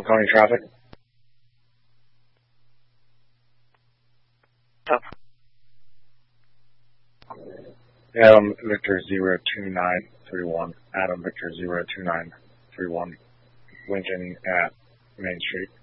County traffic. Up. Adam Victor 02931. Adam Victor 02931. Lincoln at Main Street.